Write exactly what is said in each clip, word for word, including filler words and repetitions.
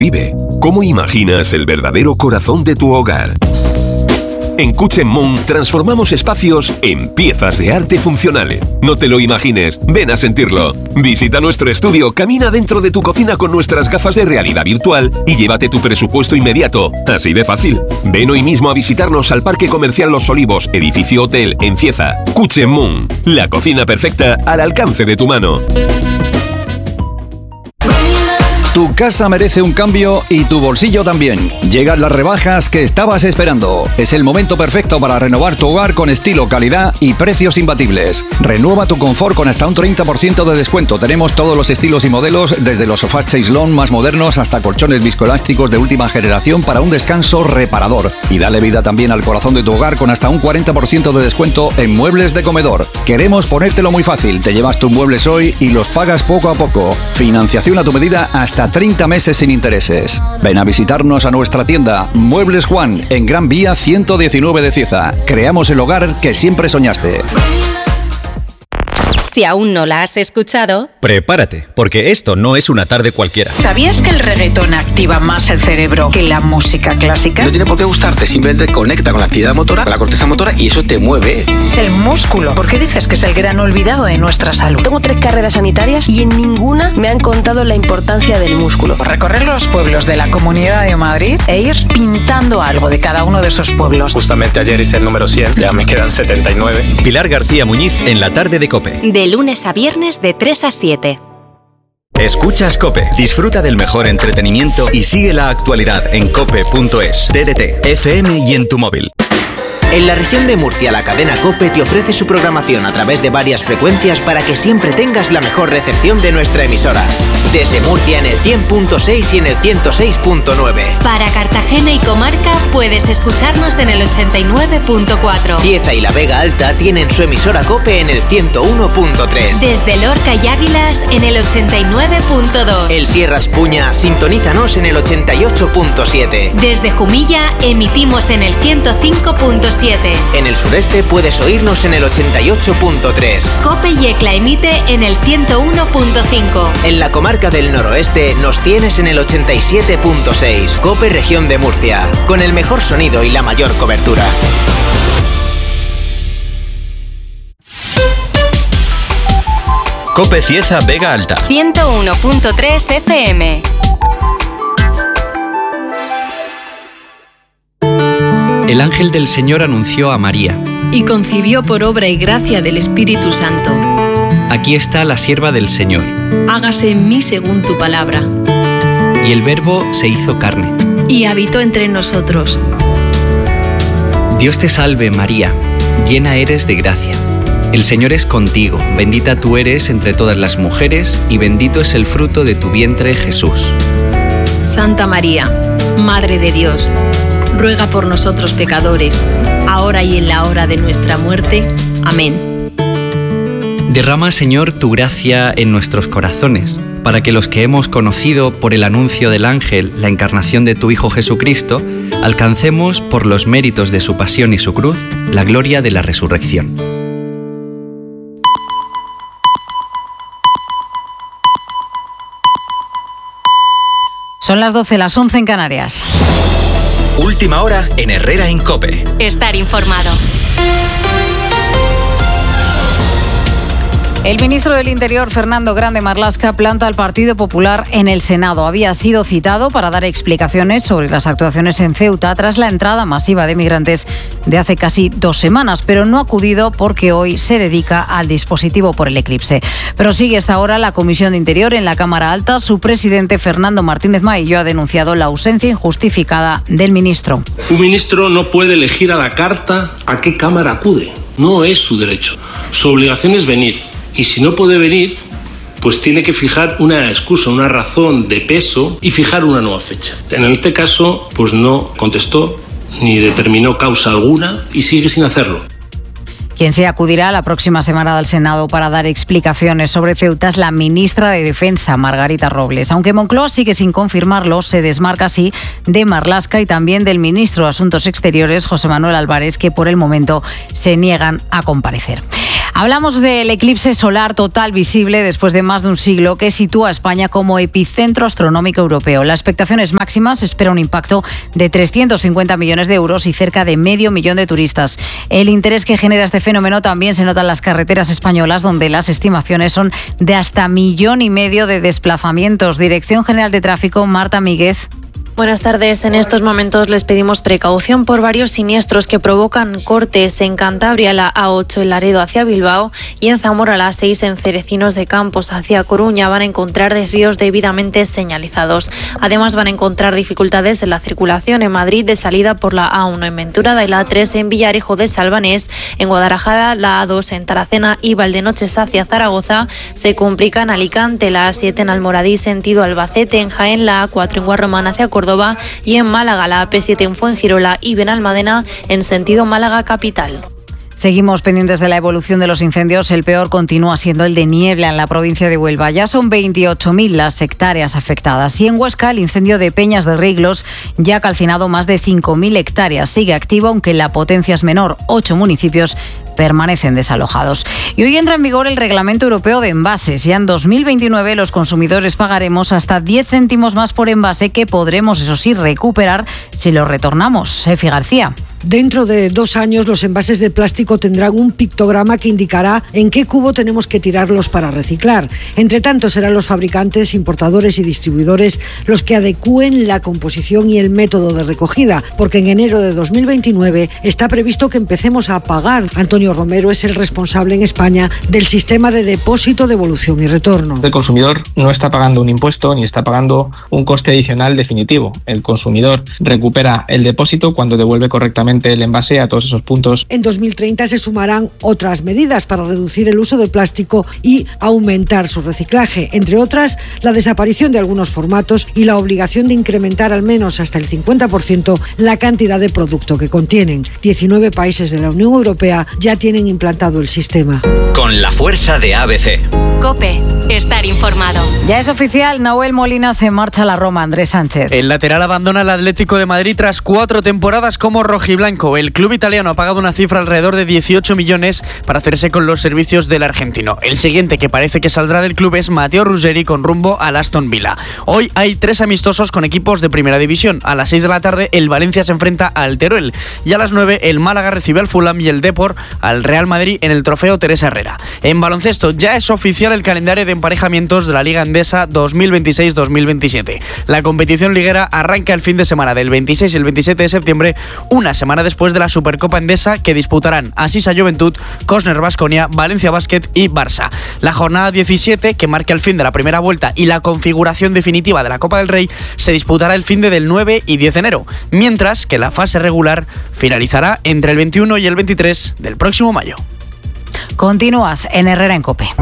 Vive. ¿Cómo imaginas el verdadero corazón de tu hogar? En Cuchenmón transformamos espacios en piezas de arte funcionales. No te lo imagines, ven a sentirlo. Visita nuestro estudio, camina dentro de tu cocina con nuestras gafas de realidad virtual y llévate tu presupuesto inmediato. Así de fácil. Ven hoy mismo a visitarnos al Parque Comercial Los Olivos, edificio hotel en Cieza. Cuchenmón, la cocina perfecta al alcance de tu mano. Tu casa merece un cambio y tu bolsillo también. Llegan las rebajas que estabas esperando. Es el momento perfecto para renovar tu hogar con estilo, calidad y precios imbatibles. Renueva tu confort con hasta un treinta por ciento de descuento. Tenemos todos los estilos y modelos, desde los sofás Chaislón más modernos hasta colchones viscoelásticos de última generación para un descanso reparador. Y dale vida también al corazón de tu hogar con hasta un cuarenta por ciento de descuento en muebles de comedor. Queremos ponértelo muy fácil. Te llevas tus muebles hoy y los pagas poco a poco. Financiación a tu medida hasta treinta meses sin intereses. Ven a visitarnos a nuestra tienda Muebles Juan en Gran Vía ciento diecinueve de Cieza. Creamos el hogar que siempre soñaste. Si aún no la has escuchado, prepárate, porque esto no es una tarde cualquiera. ¿Sabías que el reggaetón activa más el cerebro que la música clásica? No tiene por qué gustarte, simplemente conecta con la actividad motora, con la corteza motora y eso te mueve. El músculo. ¿Por qué dices que es el gran olvidado de nuestra salud? Tengo tres carreras sanitarias y en ninguna me han contado la importancia del músculo. Recorrer los pueblos de la Comunidad de Madrid e ir pintando algo de cada uno de esos pueblos. Justamente ayer hice el número cien, ya me quedan setenta y nueve. Pilar García Muñiz en la tarde de COPE. De lunes a viernes de tres a siete. Escuchas COPE, disfruta del mejor entretenimiento y sigue la actualidad en cope punto es, D D T, F M y en tu móvil. En la región de Murcia, la cadena COPE te ofrece su programación a través de varias frecuencias para que siempre tengas la mejor recepción de nuestra emisora. Desde Murcia en el cien punto seis y en el ciento seis punto nueve. Para Cartagena y comarca puedes escucharnos en el ochenta y nueve punto cuatro. Cieza y la Vega Alta tienen su emisora COPE en el ciento uno punto tres. Desde Lorca y Águilas en el ochenta y nueve punto dos. El Sierras Puña, sintonízanos en el ochenta y ocho punto siete. Desde Jumilla emitimos en el ciento cinco punto siete. En el sureste puedes oírnos en el ochenta y ocho punto tres. COPE y ECLA emite en el ciento uno punto cinco. En la comarca del noroeste nos tienes en el ochenta y siete punto seis. COPE Región de Murcia, con el mejor sonido y la mayor cobertura. COPE Cieza Vega Alta. ciento uno punto tres F M. El ángel del Señor anunció a María. Y concibió por obra y gracia del Espíritu Santo. Aquí está la sierva del Señor. Hágase en mí según tu palabra. Y el Verbo se hizo carne. Y habitó entre nosotros. Dios te salve, María, llena eres de gracia. El Señor es contigo, bendita tú eres entre todas las mujeres, y bendito es el fruto de tu vientre, Jesús. Santa María, Madre de Dios, ruega por nosotros pecadores, ahora y en la hora de nuestra muerte. Amén. Derrama, Señor, tu gracia en nuestros corazones, para que los que hemos conocido por el anuncio del ángel la encarnación de tu Hijo Jesucristo, alcancemos, por los méritos de su pasión y su cruz, la gloria de la resurrección. Son las doce, las once en Canarias. Última hora en Herrera en COPE. Estar informado. El ministro del Interior, Fernando Grande Marlaska, planta al Partido Popular en el Senado. Había sido citado para dar explicaciones sobre las actuaciones en Ceuta tras la entrada masiva de migrantes de hace casi dos semanas, pero no ha acudido porque hoy se dedica al dispositivo por el eclipse. Pero sigue hasta ahora la Comisión de Interior en la Cámara Alta. Su presidente, Fernando Martínez Maillo, ha denunciado la ausencia injustificada del ministro. Un ministro no puede elegir a la carta a qué Cámara acude. No es su derecho. Su obligación es venir. Y si no puede venir, pues tiene que fijar una excusa, una razón de peso y fijar una nueva fecha. En este caso, pues no contestó ni determinó causa alguna y sigue sin hacerlo. Quien se acudirá la próxima semana al Senado para dar explicaciones sobre Ceuta es la ministra de Defensa, Margarita Robles. Aunque Moncloa sigue sin confirmarlo, se desmarca así de Marlaska y también del ministro de Asuntos Exteriores, José Manuel Álvarez, que por el momento se niegan a comparecer. Hablamos del eclipse solar total visible después de más de un siglo que sitúa a España como epicentro astronómico europeo. La expectación es máxima, se espera un impacto de trescientos cincuenta millones de euros y cerca de medio millón de turistas. El interés que genera este fenómeno también se nota en las carreteras españolas, donde las estimaciones son de hasta millón y medio de desplazamientos. Dirección General de Tráfico, Marta Míguez. Buenas tardes. En estos momentos les pedimos precaución por varios siniestros que provocan cortes en Cantabria, la A ocho en Laredo hacia Bilbao, y en Zamora la A seis en Cerecinos de Campos hacia Coruña. Van a encontrar desvíos debidamente señalizados. Además van a encontrar dificultades en la circulación en Madrid de salida por la A uno en Venturada y la A tres en Villarejo de Salvanés. En Guadalajara la A dos en Taracena y Valdenoches hacia Zaragoza. Se complica en Alicante, la A siete en Almoradí sentido Albacete, en Jaén la A cuatro en Guarromán hacia Córdoba, y en Málaga la A P siete en Fuengirola y Benalmádena en sentido Málaga capital. Seguimos pendientes de la evolución de los incendios. El peor continúa siendo el de Niebla en la provincia de Huelva. Ya son veintiocho mil las hectáreas afectadas. Y en Huesca el incendio de Peñas de Riglos ya ha calcinado más de cinco mil hectáreas. Sigue activo, aunque la potencia es menor. Ocho municipios permanecen desalojados. Y hoy entra en vigor el Reglamento Europeo de Envases. Ya en dos mil veintinueve los consumidores pagaremos hasta diez céntimos más por envase, que podremos, eso sí, recuperar si lo retornamos. Efi García. Dentro de dos años los envases de plástico tendrán un pictograma que indicará en qué cubo tenemos que tirarlos para reciclar. Entre tanto, serán los fabricantes, importadores y distribuidores los que adecúen la composición y el método de recogida, porque en enero de dos mil veintinueve está previsto que empecemos a pagar. Antonio Romero es el responsable en España del sistema de depósito, devolución y retorno. El consumidor no está pagando un impuesto ni está pagando un coste adicional definitivo. El consumidor recupera el depósito cuando devuelve correctamente el envase a todos esos puntos. En dos mil treinta se sumarán otras medidas para reducir el uso del plástico y aumentar su reciclaje, entre otras la desaparición de algunos formatos y la obligación de incrementar al menos hasta el cincuenta por ciento la cantidad de producto que contienen. diecinueve países de la Unión Europea ya tienen implantado el sistema. Con la fuerza de A B C. COPE. Estar informado. Ya es oficial, Nahuel Molina se marcha a la Roma. Andrés Sánchez. El lateral abandona el Atlético de Madrid tras cuatro temporadas como rojiblanco. El club italiano ha pagado una cifra alrededor de dieciocho millones para hacerse con los servicios del argentino. El siguiente que parece que saldrá del club es Matteo Ruggeri con rumbo al Aston Villa. Hoy hay tres amistosos con equipos de primera división. A las seis de la tarde el Valencia se enfrenta al Teruel y a las nueve el Málaga recibe al Fulham y el Depor al Real Madrid en el Trofeo Teresa Herrera. En baloncesto ya es oficial el calendario de emparejamientos de la Liga Endesa dos mil veintiséis dos mil veintisiete. La competición liguera arranca el fin de semana del veintiséis y el veintisiete de septiembre, una semana después de la Supercopa Endesa que disputarán Asisa Juventud, Cosner Baskonia, Valencia Basket y Barça. La jornada diecisiete, que marca el fin de la primera vuelta y la configuración definitiva de la Copa del Rey, se disputará el fin de del nueve y diez de enero, mientras que la fase regular finalizará entre el veintiuno y el veintitrés del próximo mayo. Continúas en Herrera en COPE.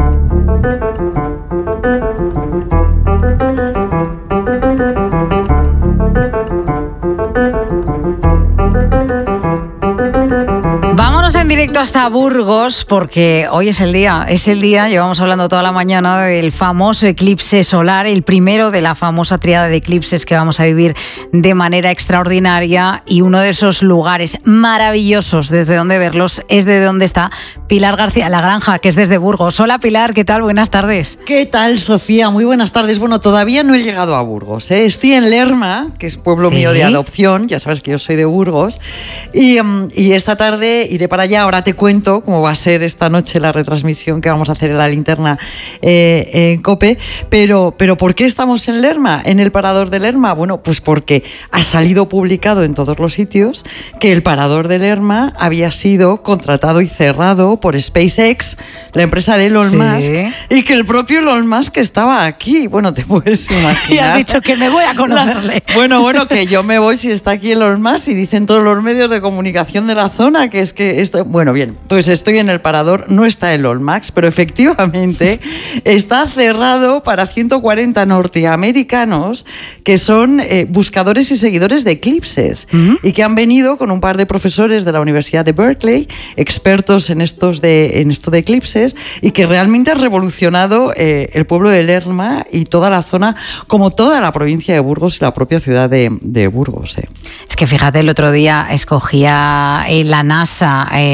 Vámonos en directo hasta Burgos, porque hoy es el día, es el día, llevamos hablando toda la mañana del famoso eclipse solar, el primero de la famosa tríada de eclipses que vamos a vivir de manera extraordinaria, y uno de esos lugares maravillosos desde donde verlos es de donde está Pilar García La Granja, que es desde Burgos. Hola Pilar, ¿qué tal? Buenas tardes. ¿Qué tal, Sofía? Muy buenas tardes. Bueno, todavía no he llegado a Burgos, ¿eh? Estoy en Lerma, que es pueblo ¿Sí? mío de adopción, ya sabes que yo soy de Burgos, y, um, y esta tarde iré para allá. Ahora te cuento cómo va a ser esta noche la retransmisión que vamos a hacer en la linterna eh, en COPE, pero, pero ¿por qué estamos en Lerma, en el parador de Lerma? Bueno, pues porque ha salido publicado en todos los sitios que el parador de Lerma había sido contratado y cerrado por SpaceX, la empresa de Elon ¿Sí? Musk, y que el propio Elon Musk estaba aquí. Bueno, te puedes imaginar. Y has dicho que me voy a conocerle. La, bueno, bueno, que yo me voy si está aquí Elon Musk, y dicen todos los medios de comunicación de la zona que es que esto... Bueno, bien, pues estoy en el parador, no está Elon Musk, pero efectivamente está cerrado para ciento cuarenta norteamericanos que son eh, buscadores y seguidores de eclipses uh-huh. y que han venido con un par de profesores de la Universidad de Berkeley, expertos en estos de, en esto de eclipses, y que realmente ha revolucionado eh, el pueblo de Lerma y toda la zona, como toda la provincia de Burgos y la propia ciudad de, de Burgos. Eh. Es que fíjate, el otro día escogía eh, la NASA eh,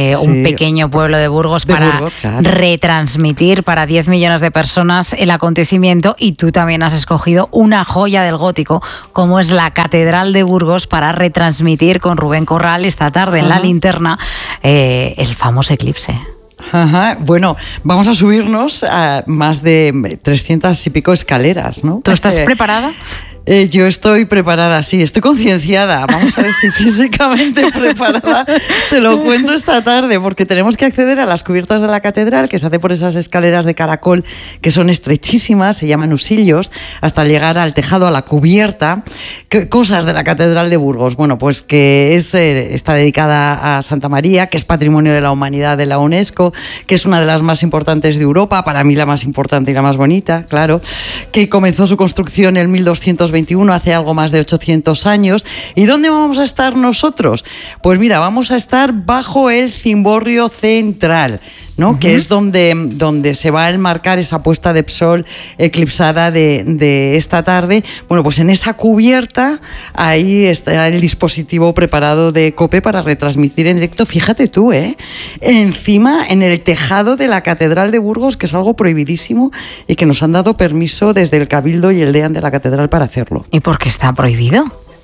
eh, Sí. un pequeño pueblo de Burgos, De para Burgos, claro. retransmitir para diez millones de personas el acontecimiento, y tú también has escogido una joya del gótico, como es la Catedral de Burgos, para retransmitir con Rubén Corral esta tarde en La Ajá. Linterna eh, el famoso eclipse. Ajá. Bueno, vamos a subirnos a más de trescientas y pico escaleras, ¿no? ¿Tú estás Eh, preparada? Eh, yo estoy preparada, sí, estoy concienciada. Vamos a ver si físicamente preparada te lo cuento esta tarde, porque tenemos que acceder a las cubiertas de la catedral, que se hace por esas escaleras de caracol que son estrechísimas, se llaman husillos, hasta llegar al tejado, a la cubierta. ¿Qué cosas de la Catedral de Burgos? Bueno, pues que es, eh, está dedicada a Santa María, que es Patrimonio de la Humanidad de la UNESCO, que es una de las más importantes de Europa, para mí la más importante y la más bonita, claro, que comenzó su construcción en mil doscientos veintiuno, hace algo más de ochocientos años. ¿Y dónde vamos a estar nosotros? Pues mira, vamos a estar bajo el cimborrio central, ¿no? Uh-huh. Que es donde, donde se va a enmarcar esa puesta de sol eclipsada de, de esta tarde. Bueno, pues en esa cubierta, ahí está el dispositivo preparado de COPE para retransmitir en directo. Fíjate tú, ¿eh? Encima, en el tejado de la Catedral de Burgos, que es algo prohibidísimo y que nos han dado permiso desde el Cabildo y el deán de la Catedral para hacerlo. ¿Y por qué está prohibido?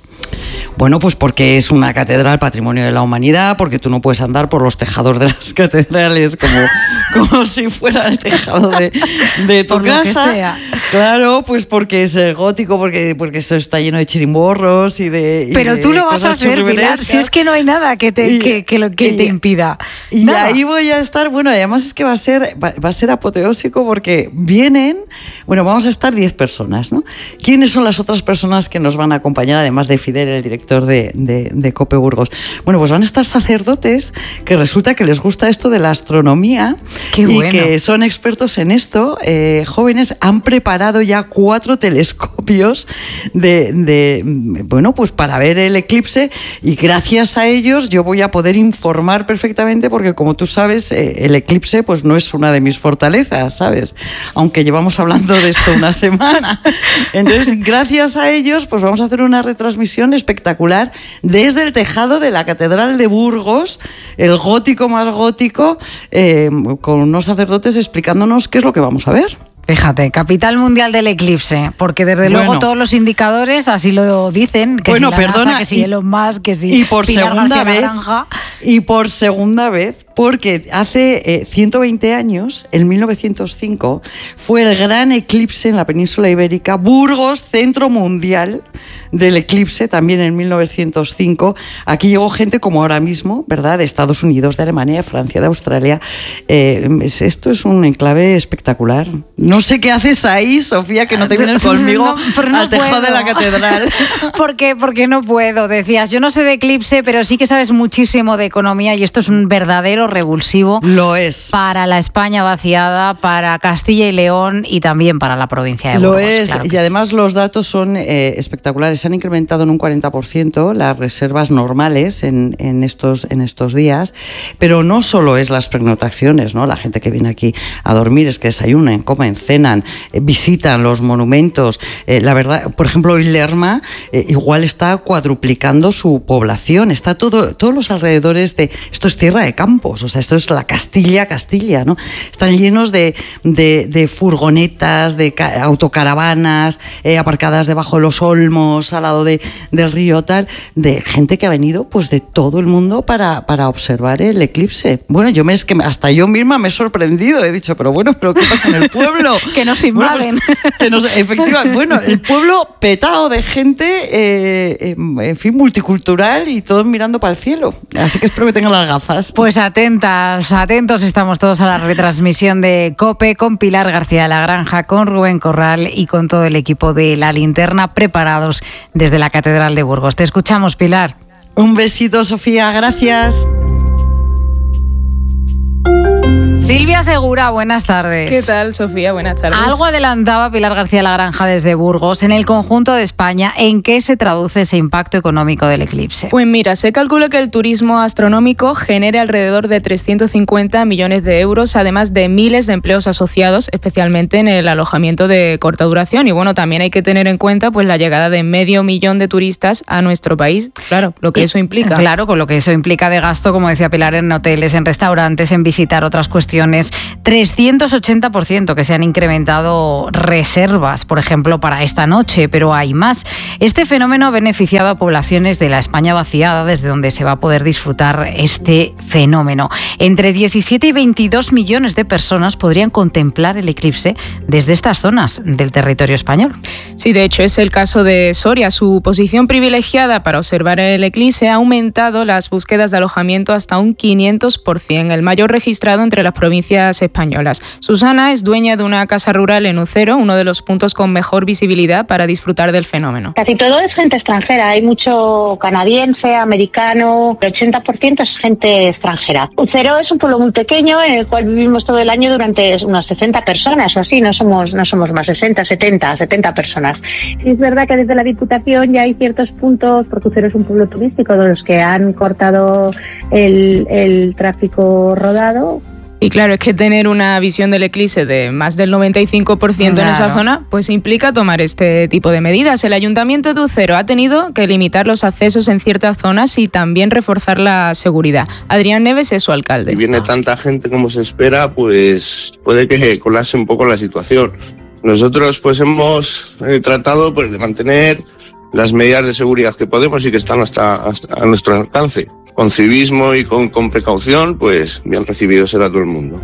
Bueno, pues porque es una catedral patrimonio de la humanidad, porque tú no puedes andar por los tejados de las catedrales como, como si fuera el tejado de, de tu por casa. Lo que sea. Claro, pues porque es gótico, porque, porque eso está lleno de chirimborros y de. Y Pero de tú lo vas a hacer, Pilar, si es que no hay nada que te, y, que, que, lo, que y, te impida. Y nada. ahí voy a estar, bueno, además es que va a ser, va, va a ser apoteósico, porque vienen, bueno, vamos a estar diez personas, ¿no? ¿Quiénes son las otras personas que nos van a acompañar, además de Fidel, el director de, de, de COPE Burgos? Bueno, pues van a estar sacerdotes que resulta que les gusta esto de la astronomía. Qué bueno. Y que son expertos en esto. Eh, jóvenes, han preparado ya cuatro telescopios de, de, bueno, pues para ver el eclipse, y gracias a ellos yo voy a poder informar perfectamente, porque como tú sabes, eh, el eclipse pues no es una de mis fortalezas, ¿sabes? Aunque llevamos hablando de esto una semana. Entonces, gracias a ellos, pues vamos a hacer una retransmisión espectacular desde el tejado de la Catedral de Burgos, el gótico más gótico, eh, con unos sacerdotes explicándonos qué es lo que vamos a ver. Fíjate, capital mundial del eclipse, porque desde bueno, luego todos los indicadores así lo dicen, que bueno, si la perdona, NASA, que si y, Elon Musk, que si y por Pilar segunda García vez, Granja. y por segunda vez, porque hace eh, ciento veinte años, en mil novecientos cinco, fue el gran eclipse en la península ibérica, Burgos, centro mundial del eclipse, también en mil novecientos cinco. Aquí llegó gente como ahora mismo, ¿verdad?, de Estados Unidos, de Alemania, de Francia, de Australia. Eh, esto es un enclave espectacular. No sé qué haces ahí, Sofía, que no te vienes conmigo no, no al tejado puedo. de la catedral. ¿Por qué? Porque no puedo, decías. Yo no sé de eclipse, pero sí que sabes muchísimo de economía, y esto es un verdadero revulsivo. Lo es. Para la España vaciada, para Castilla y León y también para la provincia de Burgos. Lo es, claro y sí. además los datos son eh, espectaculares. Se han incrementado en un cuarenta por ciento las reservas normales en, en, estos, en estos días, pero no solo es las pernoctaciones, ¿no? La gente que viene aquí a dormir, es que desayunan, comen, cenan, eh, visitan los monumentos. Eh, la verdad, por ejemplo, hoy Lerma eh, igual está cuadruplicando su población, está todo, todos los alrededores de... Esto es tierra de campos, o sea, esto es la Castilla, Castilla, ¿no? Están llenos de, de, de furgonetas, de ca- autocaravanas, eh, aparcadas debajo de los olmos, al lado de, del río, tal, de gente que ha venido pues de todo el mundo para, para observar el eclipse. Bueno, yo me, es que hasta yo misma me he sorprendido, he dicho, pero bueno, ¿pero qué pasa en el pueblo? Que nos invaden. Bueno, pues, que nos, efectivamente, bueno, el pueblo petado de gente, eh, en fin, multicultural, y todos mirando para el cielo. Así que espero que tengan las gafas. Pues atentas, atentos estamos todos a la retransmisión de COPE con Pilar García de la Granja, con Rubén Corral y con todo el equipo de La Linterna, preparados desde la Catedral de Burgos. Te escuchamos, Pilar. Un besito, Sofía, gracias. Silvia Segura, buenas tardes. ¿Qué tal, Sofía? Buenas tardes. Algo adelantaba Pilar García Lagranja desde Burgos. En el conjunto de España, ¿en qué se traduce ese impacto económico del eclipse? Pues mira, se calcula que el turismo astronómico genere alrededor de trescientos cincuenta millones de euros, además de miles de empleos asociados, especialmente en el alojamiento de corta duración. Y bueno, también hay que tener en cuenta pues la llegada de medio millón de turistas a nuestro país. Claro, lo que y, eso implica. Claro, con lo que eso implica de gasto, como decía Pilar, en hoteles, en restaurantes, en visitar otras cuestiones. trescientos ochenta por ciento que se han incrementado reservas, por ejemplo, para esta noche, pero hay más. Este fenómeno ha beneficiado a poblaciones de la España vaciada, desde donde se va a poder disfrutar este fenómeno. Entre diecisiete y veintidós millones de personas podrían contemplar el eclipse desde estas zonas del territorio español. Sí, de hecho, es el caso de Soria. Su posición privilegiada para observar el eclipse ha aumentado las búsquedas de alojamiento hasta un quinientos por ciento, el mayor registrado entre las provincias españolas. Susana es dueña de una casa rural en Ucero, uno de los puntos con mejor visibilidad para disfrutar del fenómeno. Casi todo es gente extranjera, hay mucho canadiense, americano, el ochenta por ciento es gente extranjera. Ucero es un pueblo muy pequeño en el cual vivimos todo el año durante unas sesenta personas o así, no somos, no somos más, sesenta, setenta, setenta personas. Es verdad que desde la Diputación ya hay ciertos puntos, porque Ucero es un pueblo turístico, de los que han cortado el, el tráfico rodado. Y claro, es que tener una visión del eclipse de más del noventa y cinco por ciento claro. en esa zona, pues implica tomar este tipo de medidas. El Ayuntamiento de Ucero ha tenido que limitar los accesos en ciertas zonas y también reforzar la seguridad. Adrián Neves es su alcalde. Si viene tanta gente como se espera, pues puede que colapse un poco la situación. Nosotros pues hemos eh, tratado pues, de mantener las medidas de seguridad que podemos y que están hasta, hasta a nuestro alcance. Con civismo y con, con precaución, pues bien recibido será todo el mundo.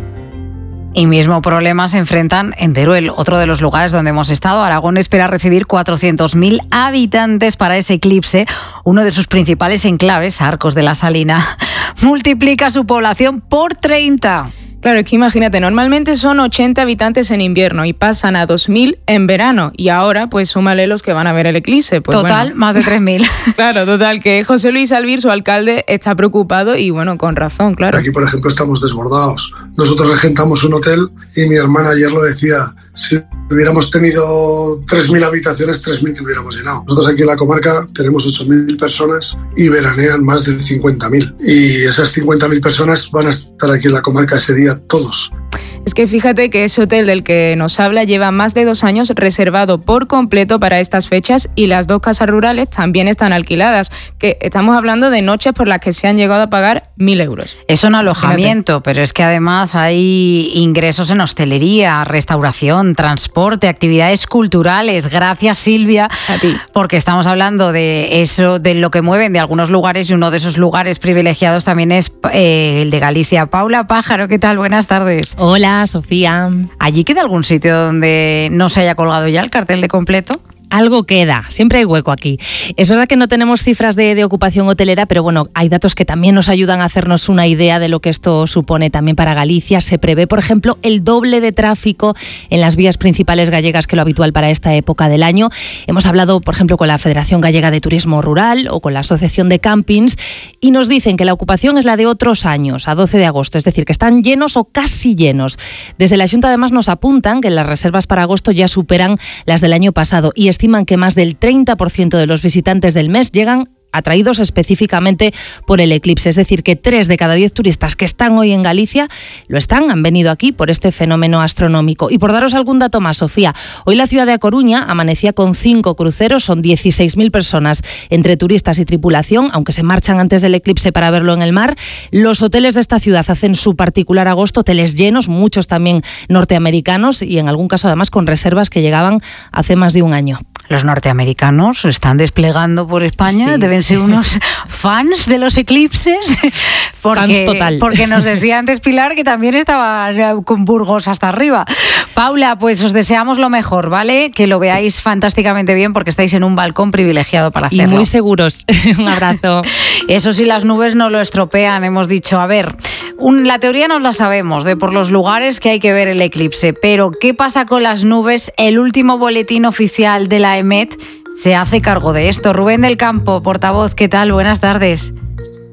Y mismo problema se enfrentan en Teruel, otro de los lugares donde hemos estado. Aragón espera recibir cuatrocientos mil habitantes para ese eclipse. Uno de sus principales enclaves, Arcos de la Salina, multiplica su población por treinta. Claro, es que imagínate, normalmente son ochenta habitantes en invierno y pasan a dos mil en verano. Y ahora, pues súmale los que van a ver el eclipse. Pues, total, bueno. Más de tres mil. Claro, total, que José Luis Albir, su alcalde, está preocupado y bueno, con razón, claro. Aquí, por ejemplo, estamos desbordados. Nosotros regentamos un hotel y mi hermana ayer lo decía. Si hubiéramos tenido tres mil habitaciones, tres mil que hubiéramos llenado. Nosotros aquí en la comarca tenemos ocho mil personas y veranean más de cincuenta mil. Y esas cincuenta mil personas van a estar aquí en la comarca ese día todos. Es que fíjate que ese hotel del que nos habla lleva más de dos años reservado por completo para estas fechas y las dos casas rurales también están alquiladas, que estamos hablando de noches por las que se han llegado a pagar mil euros. Es un alojamiento, Fíjate. Pero es que además hay ingresos en hostelería, restauración, transporte, actividades culturales. Gracias, Silvia, a ti. Porque estamos hablando de eso, de lo que mueven de algunos lugares, y uno de esos lugares privilegiados también es eh, el de Galicia. Paula Pájaro, ¿qué tal? Buenas tardes. Hola. Sofía. ¿Allí queda algún sitio donde no se haya colgado ya el cartel de completo? Algo queda, siempre hay hueco aquí. Es verdad que no tenemos cifras de, de ocupación hotelera, pero bueno, hay datos que también nos ayudan a hacernos una idea de lo que esto supone también para Galicia. Se prevé, por ejemplo, el doble de tráfico en las vías principales gallegas que lo habitual para esta época del año. Hemos hablado, por ejemplo, con la Federación Gallega de Turismo Rural o con la Asociación de Campings y nos dicen que la ocupación es la de otros años, a doce de agosto, es decir, que están llenos o casi llenos. Desde la Xunta además nos apuntan que las reservas para agosto ya superan las del año pasado y estiman que más del treinta por ciento de los visitantes del mes llegan atraídos específicamente por el eclipse. Es decir, que tres de cada diez turistas que están hoy en Galicia lo están, han venido aquí por este fenómeno astronómico. Y por daros algún dato más, Sofía, hoy la ciudad de A Coruña amanecía con cinco cruceros, son dieciséis mil personas entre turistas y tripulación, aunque se marchan antes del eclipse para verlo en el mar. Los hoteles de esta ciudad hacen su particular agosto, hoteles llenos, muchos también norteamericanos y en algún caso además con reservas que llegaban hace más de un año. Los norteamericanos se están desplegando por España, sí. Deben ser unos fans de los eclipses, porque, fans total. Porque nos decía antes Pilar que también estaba con Burgos hasta arriba. Paula, pues os deseamos lo mejor, ¿vale? Que lo veáis fantásticamente bien porque estáis en un balcón privilegiado para hacerlo. Y muy seguros. Un abrazo. Eso sí, las nubes no lo estropean, hemos dicho. A ver, un, la teoría nos la sabemos, de por los lugares que hay que ver el eclipse, pero ¿qué pasa con las nubes? El último boletín oficial de la E M E T se hace cargo de esto. Rubén del Campo, portavoz, ¿qué tal? Buenas tardes.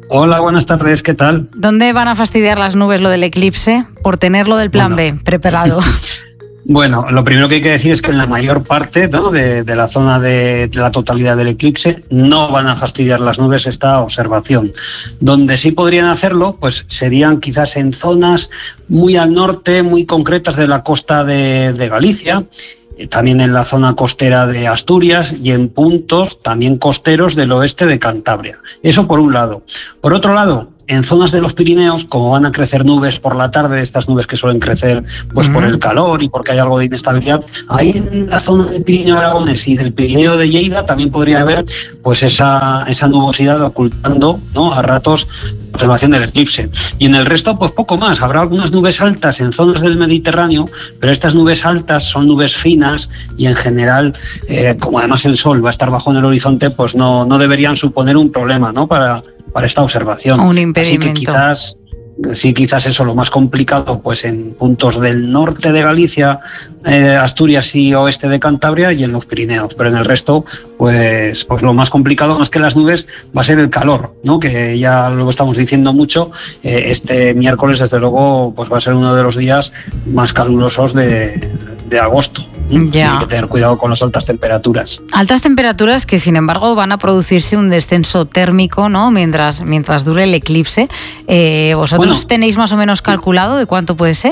Hola, buenas tardes, ¿qué tal? ¿Dónde van a fastidiar las nubes lo del eclipse? Por tenerlo del plan bueno. B preparado. Bueno, lo primero que hay que decir es que en la mayor parte, ¿no?, de, de la zona de, de la totalidad del eclipse no van a fastidiar las nubes esta observación. Donde sí podrían hacerlo, pues serían quizás en zonas muy al norte, muy concretas de la costa de, de Galicia, también en la zona costera de Asturias y en puntos también costeros del oeste de Cantabria. Eso por un lado. Por otro lado, en zonas de los Pirineos, como van a crecer nubes por la tarde, estas nubes que suelen crecer pues uh-huh. por el calor y porque hay algo de inestabilidad, ahí en la zona del Pirineo Aragonés y del Pirineo de Lleida también podría haber pues esa, esa nubosidad ocultando, ¿no?, a ratos la observación del eclipse. Y en el resto, pues poco más. Habrá algunas nubes altas en zonas del Mediterráneo, pero estas nubes altas son nubes finas y en general, eh, como además el sol va a estar bajo en el horizonte, pues no, no deberían suponer un problema, ¿no?, para para esta observación. Un impedimento. Así que quizás, sí, quizás eso, lo más complicado pues en puntos del norte de Galicia, eh, Asturias y oeste de Cantabria y en los Pirineos, pero en el resto pues, pues lo más complicado más que las nubes va a ser el calor, ¿no?, que ya lo estamos diciendo mucho. Eh, este miércoles desde luego pues va a ser uno de los días más calurosos de, de agosto. Ya. Hay que tener cuidado con las altas temperaturas. Altas temperaturas que, sin embargo, van a producirse un descenso térmico, ¿no?, mientras, mientras dure el eclipse. Eh, ¿Vosotros bueno, tenéis más o menos calculado de cuánto puede ser?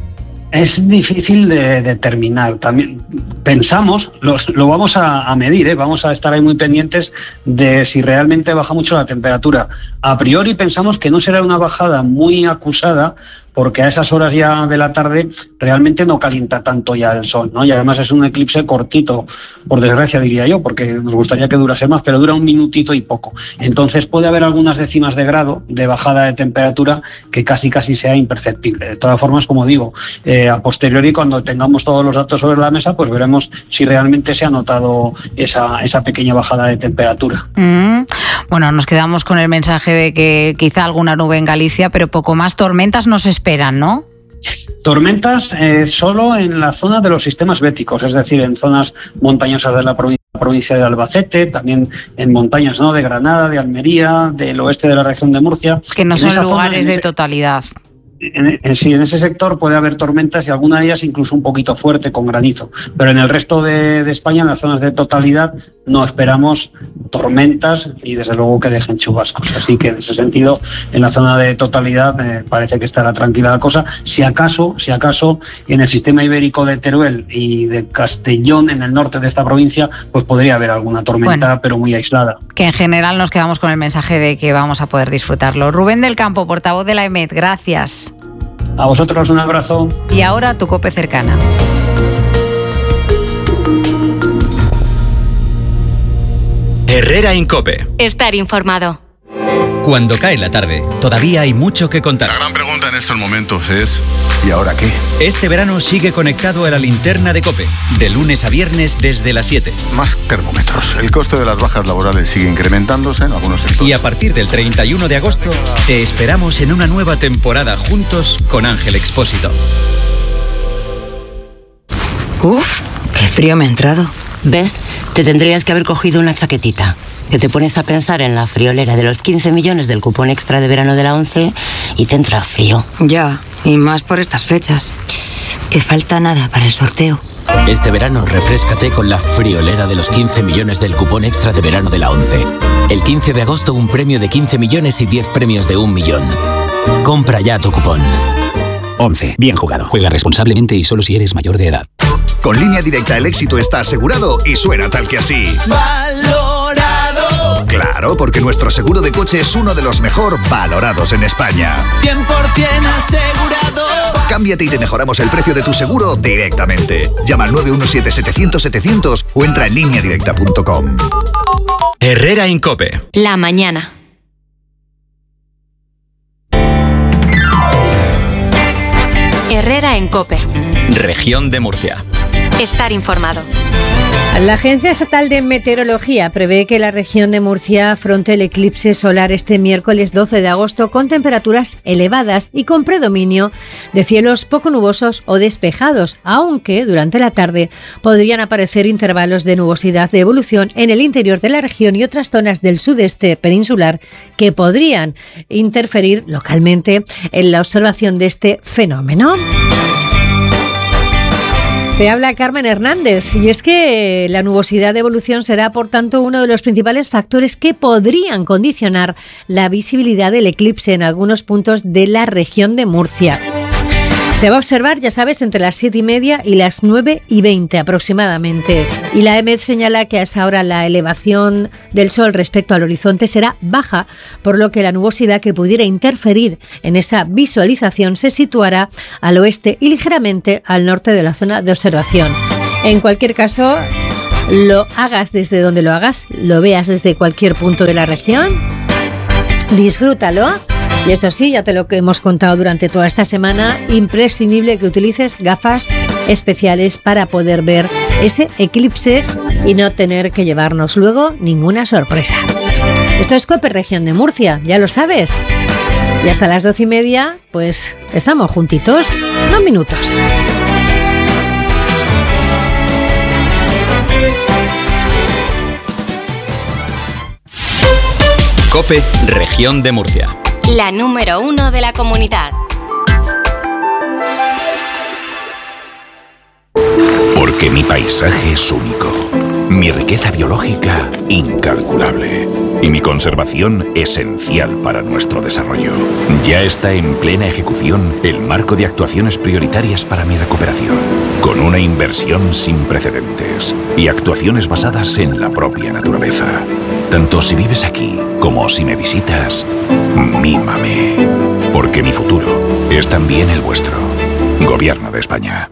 Es difícil de determinar. También pensamos, lo, lo vamos a, a medir, ¿eh? Vamos a estar ahí muy pendientes de si realmente baja mucho la temperatura. A priori pensamos que no será una bajada muy acusada, porque a esas horas ya de la tarde realmente no calienta tanto ya el sol, ¿no? Y además es un eclipse cortito, por desgracia diría yo, porque nos gustaría que durase más, pero dura un minutito y poco. Entonces puede haber algunas décimas de grado de bajada de temperatura que casi casi sea imperceptible. De todas formas, como digo, eh, a posteriori, cuando tengamos todos los datos sobre la mesa, pues veremos si realmente se ha notado esa, esa pequeña bajada de temperatura. Mm. Bueno, nos quedamos con el mensaje de que quizá alguna nube en Galicia, pero poco más. Tormentas nos esperan, ¿no? Tormentas eh, solo en la zona de los sistemas béticos, es decir, en zonas montañosas de la provincia, provincia de Albacete, también en montañas, ¿no?, de Granada, de Almería, del oeste de la región de Murcia. Que no en son lugares zona, de ese... totalidad. En, en, sí, en ese sector puede haber tormentas y alguna de ellas incluso un poquito fuerte con granizo, pero en el resto de, de España, en las zonas de totalidad, no esperamos tormentas y desde luego que dejen chubascos. Así que en ese sentido, en la zona de totalidad eh, parece que estará tranquila la cosa. Si acaso, si acaso en el sistema ibérico de Teruel y de Castellón, en el norte de esta provincia, pues podría haber alguna tormenta, bueno, pero muy aislada. Que en general nos quedamos con el mensaje de que vamos a poder disfrutarlo. Rubén del Campo, portavoz de la E M E T, gracias. A vosotros un abrazo. Y ahora tu COPE cercana. Herrera Incope. Estar informado. Cuando cae la tarde, todavía hay mucho que contar. La gran pregunta en estos momentos es ¿y ahora qué? Este verano sigue conectado a la linterna de COPE, de lunes a viernes desde las siete. Más termómetros. El coste de las bajas laborales sigue incrementándose en algunos sectores. Y a partir del treinta y uno de agosto, te esperamos en una nueva temporada juntos con Ángel Expósito. Uf, qué frío me ha entrado. ¿Ves? Te tendrías que haber cogido una chaquetita. Que te pones a pensar en la friolera de los quince millones del cupón extra de verano de la ONCE y te entra frío. Ya, y más por estas fechas. Que falta nada para el sorteo. Este verano refréscate con la friolera de los quince millones del cupón extra de verano de la ONCE. El quince de agosto un premio de quince millones y diez premios de un millón. Compra ya tu cupón. ONCE. Bien jugado. Juega responsablemente y solo si eres mayor de edad. Con Línea Directa el éxito está asegurado y suena tal que así. ¡Valorado! Claro, porque nuestro seguro de coche es uno de los mejor valorados en España. cien por ciento asegurado. Cámbiate y te mejoramos el precio de tu seguro directamente. Llama al nueve uno siete, setecientos, setecientos o entra en línea directa punto com. Herrera Incope. La mañana. Herrera en COPE. Región de Murcia. Estar informado. La Agencia Estatal de Meteorología prevé que la región de Murcia afronte el eclipse solar este miércoles doce de agosto con temperaturas elevadas y con predominio de cielos poco nubosos o despejados, aunque durante la tarde podrían aparecer intervalos de nubosidad de evolución en el interior de la región y otras zonas del sudeste peninsular que podrían interferir localmente en la observación de este fenómeno. Te habla Carmen Hernández y es que la nubosidad de evolución será, por tanto, uno de los principales factores que podrían condicionar la visibilidad del eclipse en algunos puntos de la región de Murcia. Se va a observar, ya sabes, entre las siete y media y las nueve y veinte aproximadamente. Y la E M E T señala que a esa hora la elevación del sol respecto al horizonte será baja, por lo que la nubosidad que pudiera interferir en esa visualización se situará al oeste y ligeramente al norte de la zona de observación. En cualquier caso, lo hagas desde donde lo hagas, lo veas desde cualquier punto de la región, disfrútalo. Y eso sí, ya te lo que hemos contado durante toda esta semana, imprescindible que utilices gafas especiales para poder ver ese eclipse y no tener que llevarnos luego ninguna sorpresa. Esto es COPE Región de Murcia, ya lo sabes. Y hasta las doce y media, pues estamos juntitos, unos minutos. COPE Región de Murcia. La número uno de la comunidad. Porque mi paisaje es único, mi riqueza biológica incalculable y mi conservación esencial para nuestro desarrollo. Ya está en plena ejecución el marco de actuaciones prioritarias para mi recuperación, con una inversión sin precedentes y actuaciones basadas en la propia naturaleza. Tanto si vives aquí como si me visitas, mímame, porque mi futuro es también el vuestro. Gobierno de España.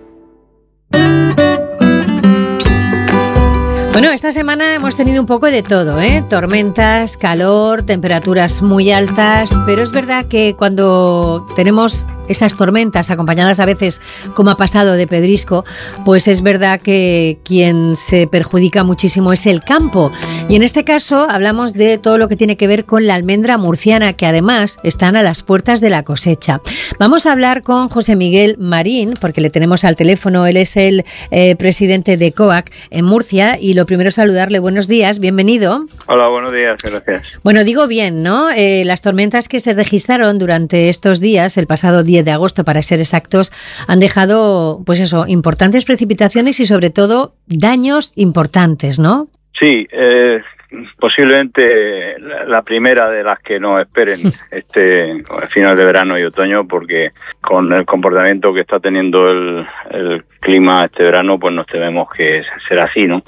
Bueno, esta semana hemos tenido un poco de todo, ¿eh? Tormentas, calor, temperaturas muy altas, pero es verdad que cuando tenemos esas tormentas acompañadas a veces, como ha pasado de pedrisco, pues es verdad que quien se perjudica muchísimo es el campo. Y en este caso hablamos de todo lo que tiene que ver con la almendra murciana, que además están a las puertas de la cosecha. Vamos a hablar con José Miguel Marín, porque le tenemos al teléfono. Él es el eh, presidente de COAC en Murcia y lo primero es saludarle. Buenos días, bienvenido. Hola, buenos días, gracias. Bueno, digo bien, ¿no? Eh, las tormentas que se registraron durante estos días, el pasado diez de agosto para ser exactos, han dejado, pues eso, importantes precipitaciones y sobre todo daños importantes, ¿no? Sí, eh, posiblemente la primera de las que nos esperen este final de verano y otoño, porque con el comportamiento que está teniendo el, el clima este verano, pues nos tememos que será así, ¿no?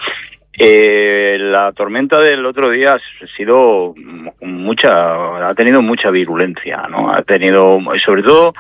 Eh, la tormenta del otro día ha sido mucha, ha tenido mucha virulencia, ¿no? Ha tenido, sobre todo,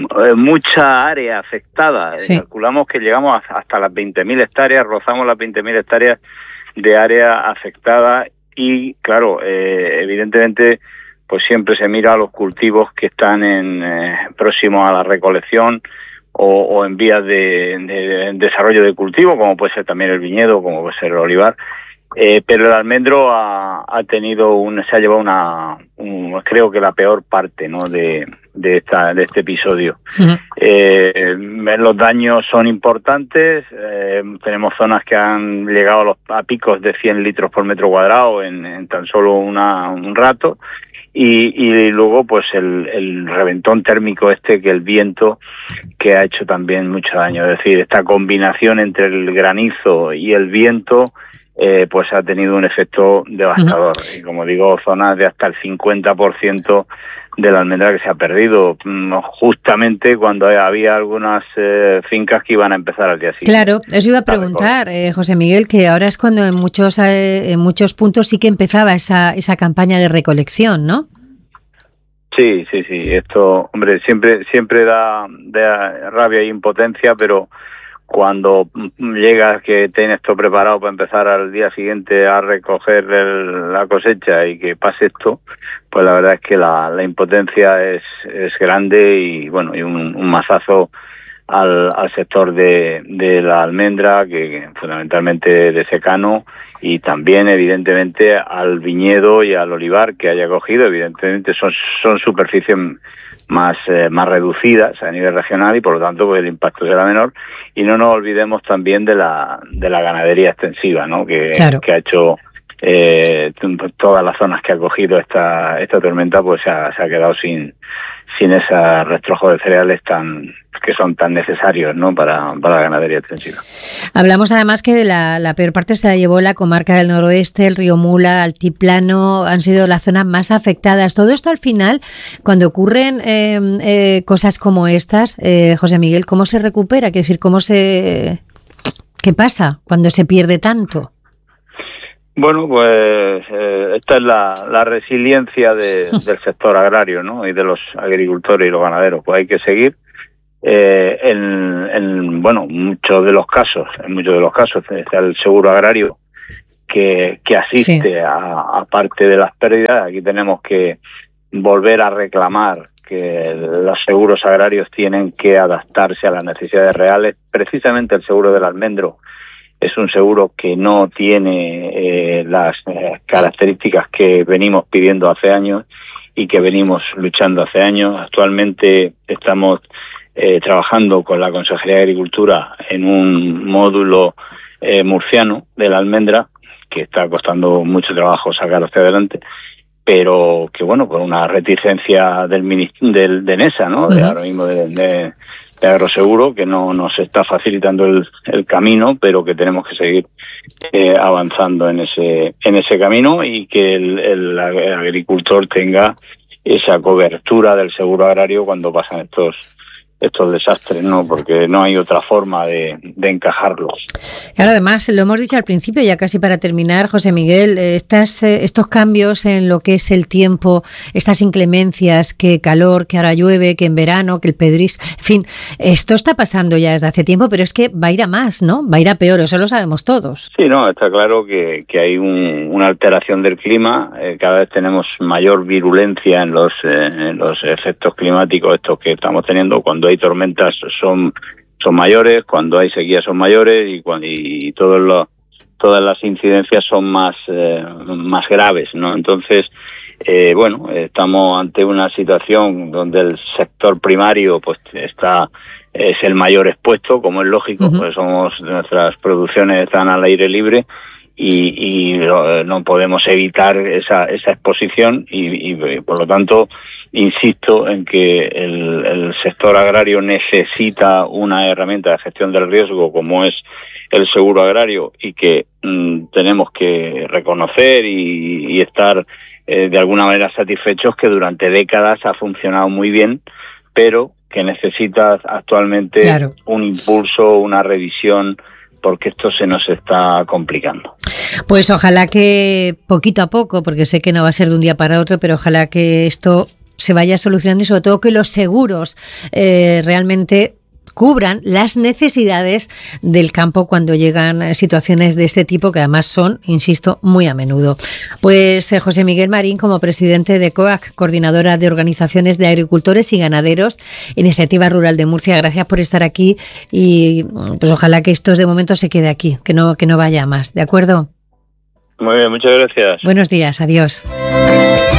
mucha área afectada. Sí. Calculamos que llegamos hasta las veinte mil hectáreas, rozamos las veinte mil hectáreas de área afectada y, claro, eh, evidentemente, pues siempre se mira a los cultivos que están en eh, próximos a la recolección, O, o en vías de, de, de desarrollo de cultivo, como puede ser también el viñedo, como puede ser el olivar, eh, pero el almendro ha, ha tenido un, se ha llevado una, un, creo que la peor parte, ¿no? de, de esta de este episodio. Uh-huh. Eh, los daños son importantes, eh, tenemos zonas que han llegado a, los, a picos de cien litros por metro cuadrado en, en tan solo una, un rato. Y, y luego pues el, el reventón térmico este, que el viento, que ha hecho también mucho daño. Es decir, esta combinación entre el granizo y el viento eh, pues ha tenido un efecto devastador. Uh-huh. Y como digo, zonas de hasta el cincuenta por ciento de la almendra que se ha perdido, justamente cuando había algunas eh, fincas que iban a empezar al día siguiente. Claro, os iba a preguntar, eh, José Miguel, que ahora es cuando en muchos eh, en muchos puntos sí que empezaba esa esa campaña de recolección, ¿no? Sí, sí, sí. Esto, hombre, siempre siempre da, da rabia e impotencia, pero cuando llegas que tienes todo preparado para empezar al día siguiente a recoger el, la cosecha y que pase esto, pues la verdad es que la, la impotencia es, es grande y bueno, y un, un mazazo al, al sector de, de la almendra, que, que fundamentalmente de secano, y también evidentemente al viñedo y al olivar que haya cogido. Evidentemente son, son superficies más, eh, más reducidas a nivel regional y por lo tanto pues el impacto será menor. Y no nos olvidemos también de la, de la ganadería extensiva, ¿no? que, claro. que ha hecho eh, todas las zonas que ha cogido esta, esta tormenta, pues se ha, se ha quedado sin, sin esos rastrojos de cereales tan que son tan necesarios, ¿no? para, para la ganadería extensiva. Hablamos además que la, la peor parte se la llevó la comarca del noroeste, el río Mula, Altiplano, han sido las zonas más afectadas. Todo esto al final, cuando ocurren eh, eh, cosas como estas, eh, José Miguel, ¿cómo se recupera? Quiero decir, ¿cómo se, ¿qué pasa cuando se pierde tanto? Bueno, pues eh, esta es la, la resiliencia de, del sector agrario, ¿no? Y de los agricultores y los ganaderos. Pues hay que seguir. Eh, en, en bueno muchos de los casos, en muchos de los casos está el seguro agrario que, que asiste sí. a, a parte de las pérdidas. Aquí tenemos que volver a reclamar que los seguros agrarios tienen que adaptarse a las necesidades reales. Precisamente el seguro del almendro es un seguro que no tiene eh, las eh, características que venimos pidiendo hace años y que venimos luchando hace años. Actualmente estamos eh, trabajando con la Consejería de Agricultura en un módulo eh, murciano de la almendra que está costando mucho trabajo sacar hacia adelante, pero que bueno, por una reticencia del, del de NESA, ¿no? De ahora mismo de, de, de Agroseguro, que no nos está facilitando el, el camino, pero que tenemos que seguir eh, avanzando en ese en ese camino y que el, el, el agricultor tenga esa cobertura del seguro agrario cuando pasan estos estos desastres, ¿no? Porque no hay otra forma de, de encajarlos. Claro, además, lo hemos dicho al principio, ya casi para terminar, José Miguel, estas, estos cambios en lo que es el tiempo, estas inclemencias, que calor, que ahora llueve, que en verano, que el pedris, en fin, esto está pasando ya desde hace tiempo, pero es que va a ir a más, ¿no? Va a ir a peor, eso lo sabemos todos. Sí, no, está claro que, que hay un, una alteración del clima, eh, cada vez tenemos mayor virulencia en los, eh, en los efectos climáticos estos que estamos teniendo. Cuando hay tormentas son son mayores, cuando hay sequías son mayores y cuando, y todos los todas las incidencias son más eh, más graves, ¿no? Entonces, eh, bueno, estamos ante una situación donde el sector primario pues está es el mayor expuesto, como es lógico, uh-huh. pues somos nuestras producciones están al aire libre. Y, y no podemos evitar esa, esa exposición y, y por lo tanto insisto en que el, el sector agrario necesita una herramienta de gestión del riesgo como es el seguro agrario y que mm, tenemos que reconocer y, y estar eh, de alguna manera satisfechos que durante décadas ha funcionado muy bien, pero que necesita actualmente claro. un impulso, una revisión, porque esto se nos está complicando. Pues ojalá que poquito a poco, porque sé que no va a ser de un día para otro, pero ojalá que esto se vaya solucionando y sobre todo que los seguros eh, realmente cubran las necesidades del campo cuando llegan situaciones de este tipo, que además son, insisto, muy a menudo. Pues eh, José Miguel Marín, como presidente de COAG, coordinadora de organizaciones de agricultores y ganaderos, Iniciativa Rural de Murcia, gracias por estar aquí y pues ojalá que esto de momento se quede aquí, que no, que no vaya más, ¿de acuerdo? Muy bien, muchas gracias. Buenos días, adiós.